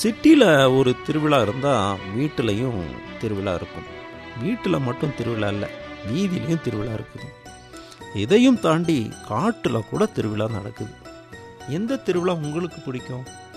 சிட்டியில் ஒரு திருவிழா இருந்தால் வீட்டிலையும் திருவிழா இருக்கும். வீட்டில் மட்டும் திருவிழா இல்லை, வீதியிலையும் திருவிழா இருக்குது. இதையும் தாண்டி காட்டில் கூட திருவிழா நடக்குது. எந்த திருவிழா உங்களுக்கு பிடிக்கும்?